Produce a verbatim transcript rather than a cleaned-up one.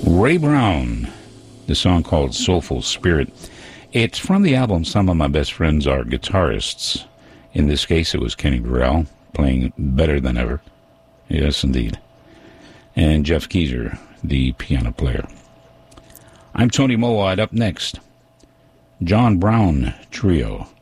Ray Brown, the song called Soulful Spirit. It's from the album Some of My Best Friends Are Guitarists. In this case, it was Kenny Burrell playing better than ever. Yes, indeed. And Jeff Keezer, the piano player. I'm Tony Mowat. Up next, John Brown Trio.